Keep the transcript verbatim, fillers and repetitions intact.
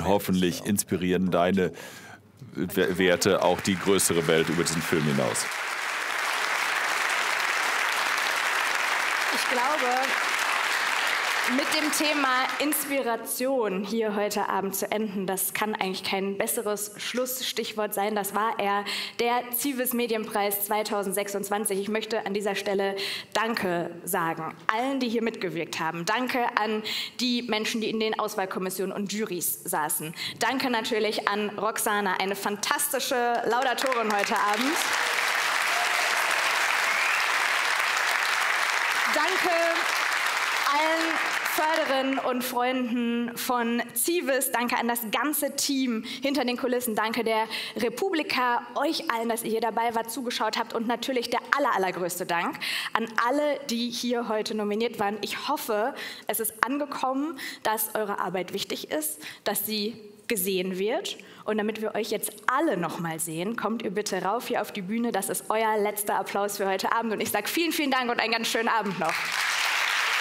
und hoffentlich inspirieren deine Werte auch die größere Welt über diesen Film hinaus. Ich glaube, mit dem Thema Inspiration hier heute Abend zu enden, das kann eigentlich kein besseres Schlussstichwort sein. Das war er, der Zivis Medienpreis zweitausendsechsundzwanzig. Ich möchte an dieser Stelle Danke sagen, allen, die hier mitgewirkt haben. Danke an die Menschen, die in den Auswahlkommissionen und Jurys saßen. Danke natürlich an Roxana, eine fantastische Laudatorin heute Abend. Danke allen Förderinnen und Freunden von Zivis, danke an das ganze Team hinter den Kulissen, danke der Republika, euch allen, dass ihr hier dabei wart, zugeschaut habt und natürlich der aller, allergrößte Dank an alle, die hier heute nominiert waren. Ich hoffe, es ist angekommen, dass eure Arbeit wichtig ist, dass sie gesehen wird. Und damit wir euch jetzt alle noch mal sehen, kommt ihr bitte rauf hier auf die Bühne. Das ist euer letzter Applaus für heute Abend. Und ich sage vielen, vielen Dank und einen ganz schönen Abend noch.